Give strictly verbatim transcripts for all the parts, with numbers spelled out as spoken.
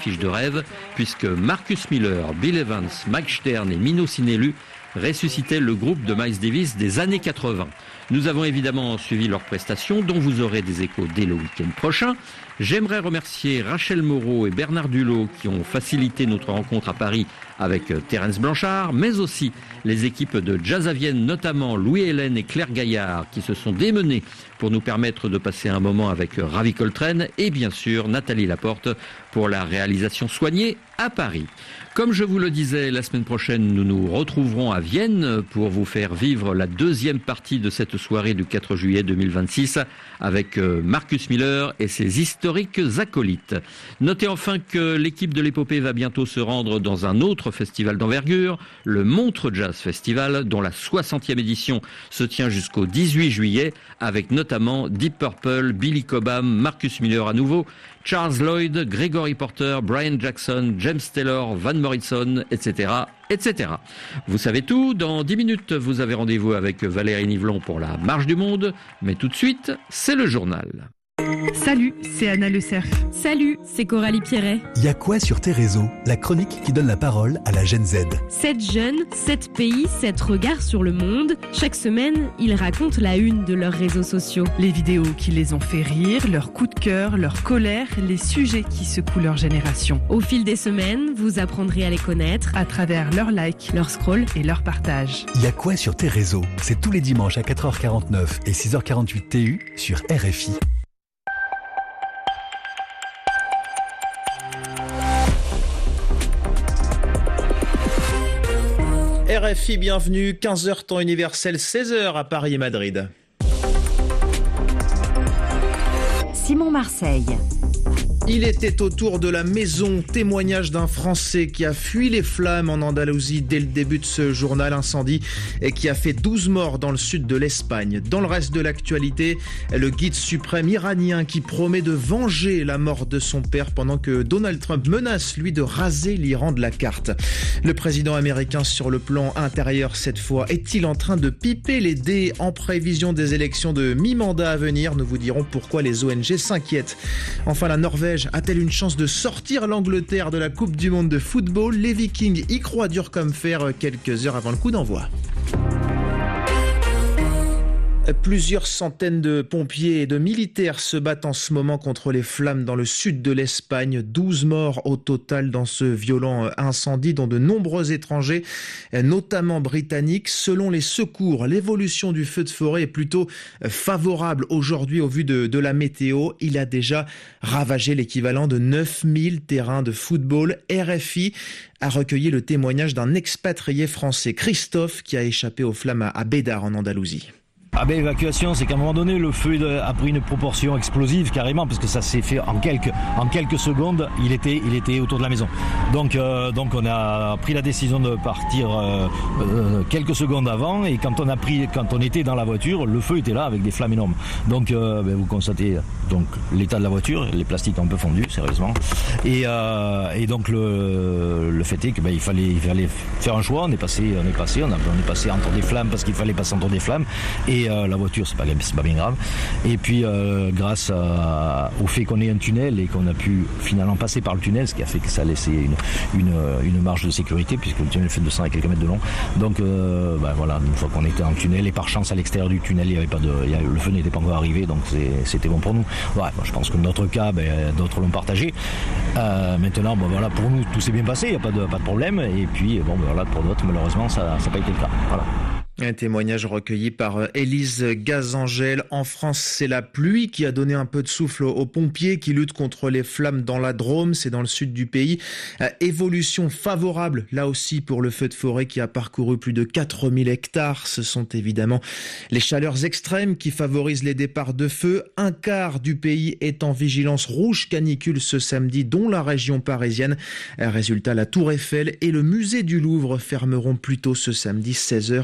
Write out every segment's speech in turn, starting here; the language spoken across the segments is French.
affiche de rêve, puisque Marcus Miller, Bill Evans, Mike Stern et Mino Sinelu ressuscitaient le groupe de Miles Davis des années quatre-vingts. Nous avons évidemment suivi leurs prestations, dont vous aurez des échos dès le week-end prochain. J'aimerais remercier Rachel Moreau et Bernard Dulot qui ont facilité notre rencontre à Paris avec Terence Blanchard, mais aussi les équipes de Jazz à Vienne, notamment Louis Hélène et Claire Gaillard, qui se sont démenées pour nous permettre de passer un moment avec Ravi Coltrane, et bien sûr Nathalie Laporte pour la réalisation soignée à Paris. Comme je vous le disais, la semaine prochaine, nous nous retrouverons à Vienne pour vous faire vivre la deuxième partie de cette soirée du quatre juillet deux mille vingt-six avec Marcus Miller et ses historiques acolytes. Notez enfin que l'équipe de l'épopée va bientôt se rendre dans un autre festival d'envergure, le Montreux Jazz Festival, dont la soixantième édition se tient jusqu'au dix-huit juillet, avec notamment Deep Purple, Billy Cobham, Marcus Miller à nouveau, Charles Lloyd, Gregory Porter, Brian Jackson, James Taylor, Van Morrison, et cetera, et cetera. Vous savez tout, dans dix minutes, vous avez rendez-vous avec Valérie Nivelon pour la Marche du Monde, mais tout de suite, c'est le journal. Salut, c'est Anna Le Cerf. Salut, c'est Coralie Pierret. Il y a quoi sur tes réseaux? La chronique qui donne la parole à la Gen Z. sept jeunes, sept pays, sept regards sur le monde. Chaque semaine, ils racontent la une de leurs réseaux sociaux. Les vidéos qui les ont fait rire, leurs coups de cœur, leur colère, les sujets qui secouent leur génération. Au fil des semaines, vous apprendrez à les connaître à travers leurs likes, leurs scrolls et leurs partages. Il y a quoi sur tes réseaux? C'est tous les dimanches à quatre heures quarante-neuf et six heures quarante-huit T U sur R F I. R F I, bienvenue, quinze heures temps universel, seize heures à Paris et Madrid. Simon Marseille. Il était autour de la maison, témoignage d'un Français qui a fui les flammes en Andalousie dès le début de ce journal incendie et qui a fait douze morts dans le sud de l'Espagne. Dans le reste de l'actualité, le guide suprême iranien qui promet de venger la mort de son père pendant que Donald Trump menace, lui, de raser l'Iran de la carte. Le président américain sur le plan intérieur cette fois, est-il en train de piper les dés en prévision des élections de mi-mandat à venir? Nous vous dirons pourquoi les O N G s'inquiètent. Enfin, la Norvège a-t-elle une chance de sortir l'Angleterre de la Coupe du Monde de football? Les Vikings y croient dur comme fer quelques heures avant le coup d'envoi. Plusieurs centaines de pompiers et de militaires se battent en ce moment contre les flammes dans le sud de l'Espagne. douze morts au total dans ce violent incendie, dont de nombreux étrangers, notamment britanniques. Selon les secours, l'évolution du feu de forêt est plutôt favorable aujourd'hui au vu de, de la météo. Il a déjà ravagé l'équivalent de neuf mille terrains de football. R F I a recueilli le témoignage d'un expatrié français, Christophe, qui a échappé aux flammes à Bédar en Andalousie. Ah ben évacuation, c'est qu'à un moment donné le feu a pris une proportion explosive carrément, parce que ça s'est fait en quelques en quelques secondes. Il était il était autour de la maison. Donc euh, donc on a pris la décision de partir euh, euh, quelques secondes avant, et quand on a pris quand on était dans la voiture, le feu était là avec des flammes énormes. Donc euh, ben vous constatez donc l'état de la voiture, les plastiques ont un peu fondu sérieusement. Et euh, et donc le le fait est que ben il fallait il fallait faire un choix. On est passé on est passé on a on est passé entre des flammes parce qu'il fallait passer entre des flammes. Et euh, la voiture, c'est pas, c'est pas bien grave. Et puis, euh, grâce à, au fait qu'on ait un tunnel et qu'on a pu finalement passer par le tunnel, ce qui a fait que ça a laissé une, une, une marge de sécurité, puisque le tunnel fait deux cents et quelques mètres de long. Donc, euh, ben voilà, une fois qu'on était dans le tunnel, et par chance, à l'extérieur du tunnel, il y avait pas de, il y a, le feu n'était pas encore arrivé, donc c'est, c'était bon pour nous. Ouais, ben, je pense que notre cas, ben, d'autres l'ont partagé. Euh, maintenant, ben, voilà, pour nous, tout s'est bien passé, il n'y a pas de, pas de problème. Et puis, bon, ben, voilà, pour d'autres, malheureusement, ça n'a pas été le cas. Voilà. Un témoignage recueilli par Élise Gazangel. En France, c'est la pluie qui a donné un peu de souffle aux pompiers qui luttent contre les flammes dans la Drôme, c'est dans le sud du pays. Euh, évolution favorable, là aussi, pour le feu de forêt qui a parcouru plus de quatre mille hectares. Ce sont évidemment les chaleurs extrêmes qui favorisent les départs de feu. Un quart du pays est en vigilance rouge canicule ce samedi, dont la région parisienne. Résultat, la Tour Eiffel et le musée du Louvre fermeront plus tôt ce samedi, seize heures, heure française.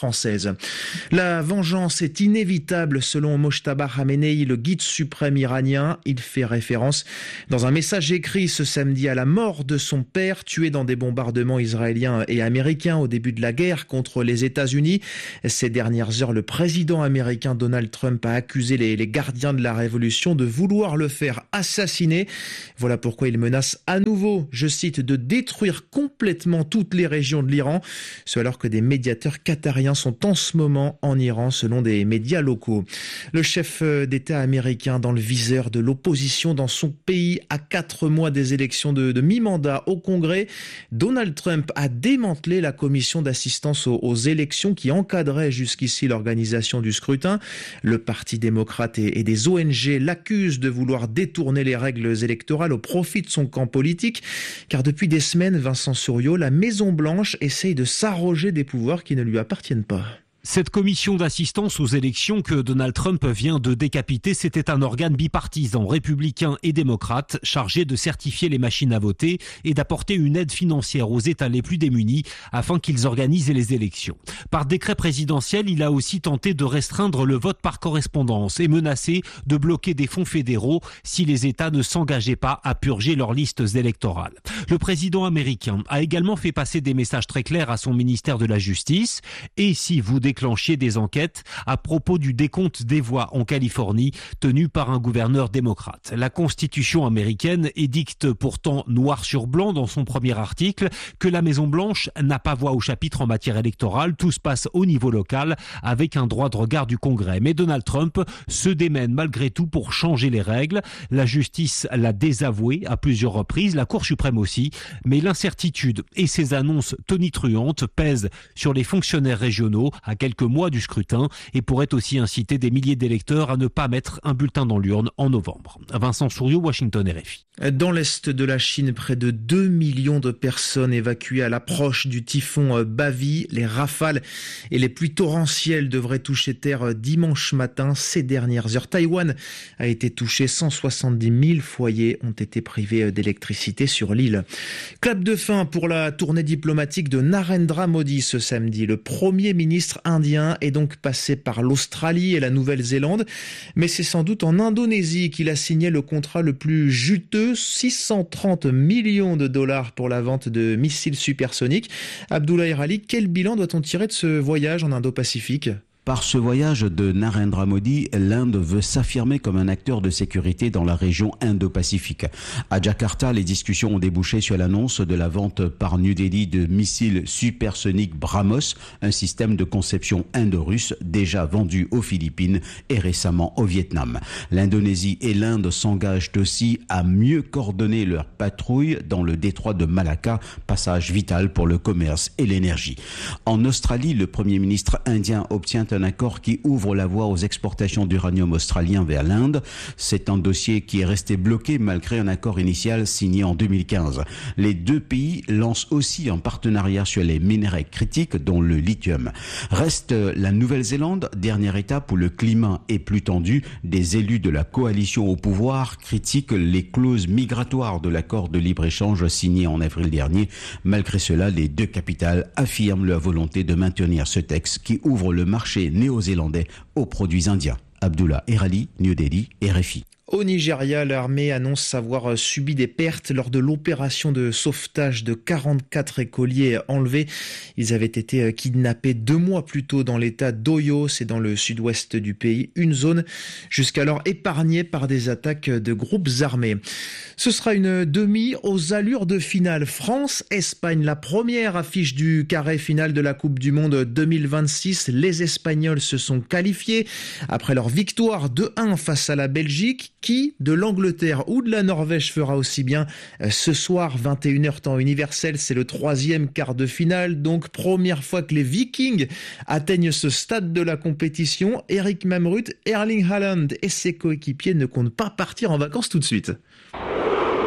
française. La vengeance est inévitable selon Mojtaba Khamenei, le guide suprême iranien. Il fait référence dans un message écrit ce samedi à la mort de son père, tué dans des bombardements israéliens et américains au début de la guerre contre les États-Unis. Ces dernières heures, le président américain Donald Trump a accusé les, les gardiens de la révolution de vouloir le faire assassiner. Voilà pourquoi il menace à nouveau, je cite, de détruire complètement toutes les régions de l'Iran, ce alors que des médiateurs qatariens sont en ce moment en Iran selon des médias locaux. Le chef d'État américain dans le viseur de l'opposition dans son pays à quatre mois des élections de, de mi-mandat au Congrès. Donald Trump a démantelé la commission d'assistance aux, aux élections qui encadrait jusqu'ici l'organisation du scrutin. Le Parti démocrate et, et des O N G l'accusent de vouloir détourner les règles électorales au profit de son camp politique, car depuis des semaines, Vincent Souriau, la Maison-Blanche essaye de s'arroger des pouvoirs qui ne lui appartiennent pas. Cette commission d'assistance aux élections que Donald Trump vient de décapiter, c'était un organe bipartisan, républicain et démocrate, chargé de certifier les machines à voter et d'apporter une aide financière aux États les plus démunis afin qu'ils organisent les élections. Par décret présidentiel, il a aussi tenté de restreindre le vote par correspondance et menacé de bloquer des fonds fédéraux si les États ne s'engageaient pas à purger leurs listes électorales. Le président américain a également fait passer des messages très clairs à son ministère de la Justice. Et si vous déclencher des enquêtes à propos du décompte des voix en Californie tenu par un gouverneur démocrate. La Constitution américaine édicte pourtant noir sur blanc dans son premier article que la Maison-Blanche n'a pas voix au chapitre en matière électorale. Tout se passe au niveau local avec un droit de regard du Congrès. Mais Donald Trump se démène malgré tout pour changer les règles. La justice l'a désavoué à plusieurs reprises, la Cour suprême aussi. Mais l'incertitude et ses annonces tonitruantes pèsent sur les fonctionnaires régionaux à quelques mois du scrutin et pourrait aussi inciter des milliers d'électeurs à ne pas mettre un bulletin dans l'urne en novembre. Vincent Souriau, Washington, R F I. Dans l'est de la Chine, près de deux millions de personnes évacuées à l'approche du typhon Bavi. Les rafales et les pluies torrentielles devraient toucher terre dimanche matin. Ces dernières heures, Taïwan a été touché. cent soixante-dix mille foyers ont été privés d'électricité sur l'île. Clap de fin pour la tournée diplomatique de Narendra Modi ce samedi. Le Premier ministre indien est donc passé par l'Australie et la Nouvelle-Zélande, mais c'est sans doute en Indonésie qu'il a signé le contrat le plus juteux, six cent trente millions de dollars pour la vente de missiles supersoniques. Abdullah Erali, quel bilan doit-on tirer de ce voyage en Indo-Pacifique ? Par ce voyage de Narendra Modi, l'Inde veut s'affirmer comme un acteur de sécurité dans la région Indo-Pacifique. À Jakarta, les discussions ont débouché sur l'annonce de la vente par New Delhi de missiles supersoniques BrahMos, un système de conception indo-russe déjà vendu aux Philippines et récemment au Vietnam. L'Indonésie et l'Inde s'engagent aussi à mieux coordonner leurs patrouilles dans le détroit de Malacca, passage vital pour le commerce et l'énergie. En Australie, le Premier ministre indien obtient un accord qui ouvre la voie aux exportations d'uranium australien vers l'Inde. C'est un dossier qui est resté bloqué malgré un accord initial signé en deux mille quinze. Les deux pays lancent aussi un partenariat sur les minerais critiques, dont le lithium. Reste la Nouvelle-Zélande, dernière étape où le climat est plus tendu. Des élus de la coalition au pouvoir critiquent les clauses migratoires de l'accord de libre-échange signé en avril dernier. Malgré cela, les deux capitales affirment leur volonté de maintenir ce texte qui ouvre le marché néo-zélandais aux produits indiens. Abdullah Erali, New Delhi, R F I. Au Nigeria, l'armée annonce avoir subi des pertes lors de l'opération de sauvetage de quarante-quatre écoliers enlevés. Ils avaient été kidnappés deux mois plus tôt dans l'état d'Oyo, c'est dans le sud-ouest du pays, une zone jusqu'alors épargnée par des attaques de groupes armés. Ce sera une demi aux allures de finale. France-Espagne, la première affiche du carré final de la Coupe du Monde deux mille vingt-six. Les Espagnols se sont qualifiés après leur victoire deux un face à la Belgique. Qui de l'Angleterre ou de la Norvège fera aussi bien ce soir, vingt et une heures temps universel? C'est le troisième quart de finale, donc première fois que les Vikings atteignent ce stade de la compétition. Eric Mamrut, Erling Haaland et ses coéquipiers ne comptent pas partir en vacances tout de suite.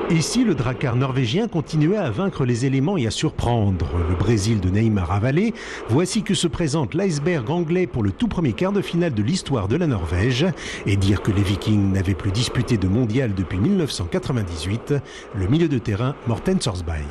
Et si le Drakkar norvégien continuait à vaincre les éléments et à surprendre le Brésil de Neymar avalé, voici que se présente l'iceberg anglais pour le tout premier quart de finale de l'histoire de la Norvège. Et dire que les Vikings n'avaient plus disputé de mondial depuis mille neuf cent quatre-vingt-dix-huit, le milieu de terrain Morten Sorsberg.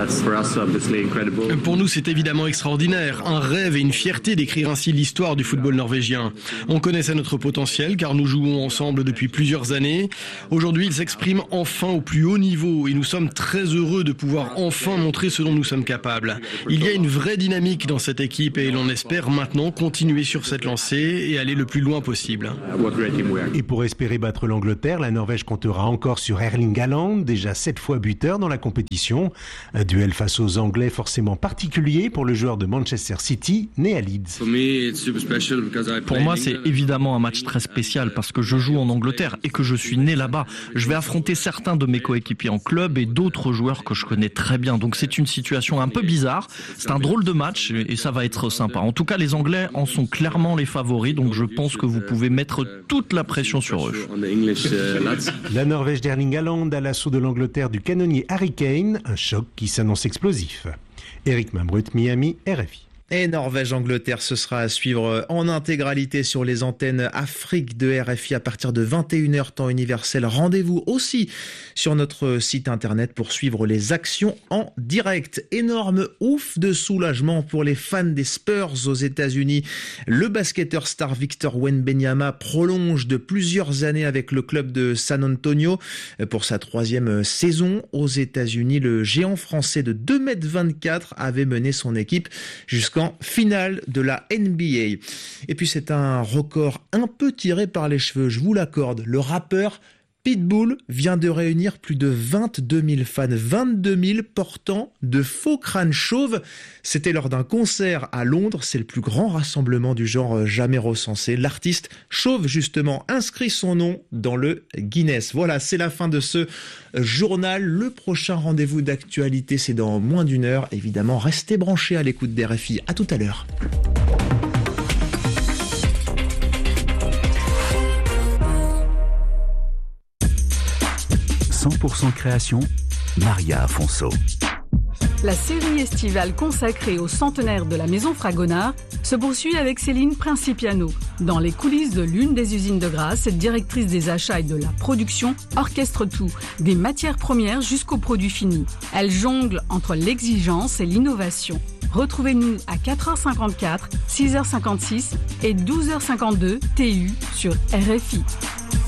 Pour nous, c'est évidemment extraordinaire, un rêve et une fierté d'écrire ainsi l'histoire du football norvégien. On connaissait notre potentiel car nous jouons ensemble depuis plusieurs années. Aujourd'hui, il s'exprime enfin au plus haut niveau et nous sommes très heureux de pouvoir enfin montrer ce dont nous sommes capables. Il y a une vraie dynamique dans cette équipe et l'on espère maintenant continuer sur cette lancée et aller le plus loin possible. Et pour espérer battre l'Angleterre, la Norvège comptera encore sur Erling Haaland, déjà sept fois buteur dans la compétition. Un duel face aux Anglais forcément particulier pour le joueur de Manchester City, né à Leeds. Pour moi, c'est évidemment un match très spécial parce que je joue en Angleterre et que je suis né là-bas. Je vais affronter certains de mes coéquipiers en club et d'autres joueurs que je connais très bien. Donc c'est une situation un peu bizarre. C'est un drôle de match et ça va être sympa. En tout cas, les Anglais en sont clairement les favoris. Donc je pense que vous pouvez mettre toute la pression sur eux. La Norvège d'Erling Haaland à l'assaut de l'Angleterre du canonnier Harry Kane. Un choc qui s'annonce explosif. Éric Mambrut, Miami, R F I. Et Norvège-Angleterre, ce sera à suivre en intégralité sur les antennes Afrique de R F I à partir de vingt et une heures temps universel. Rendez-vous aussi sur notre site internet pour suivre les actions en direct. Énorme ouf de soulagement pour les fans des Spurs aux États-Unis. Le basketteur star Victor Wembanyama prolonge de plusieurs années avec le club de San Antonio pour sa troisième saison aux États-Unis. Le géant français de deux mètres vingt-quatre avait mené son équipe jusqu'en finale de la N B A. Et puis c'est un record un peu tiré par les cheveux, je vous l'accorde. Le rappeur Pitbull vient de réunir plus de vingt-deux mille fans, vingt-deux mille portant de faux crânes chauves. C'était lors d'un concert à Londres, c'est le plus grand rassemblement du genre jamais recensé. L'artiste chauve justement inscrit son nom dans le Guinness. Voilà, c'est la fin de ce journal. Le prochain rendez-vous d'actualité, c'est dans moins d'une heure. Évidemment, restez branchés à l'écoute d'R F I. À tout à l'heure. cent pour cent création, Maria Afonso. La série estivale consacrée au centenaire de la Maison Fragonard se poursuit avec Céline Principiano. Dans les coulisses de l'une des usines de Grasse, cette directrice des achats et de la production orchestre tout, des matières premières jusqu'aux produits finis. Elle jongle entre l'exigence et l'innovation. Retrouvez-nous à quatre heures cinquante-quatre, six heures cinquante-six et douze heures cinquante-deux T U sur R F I.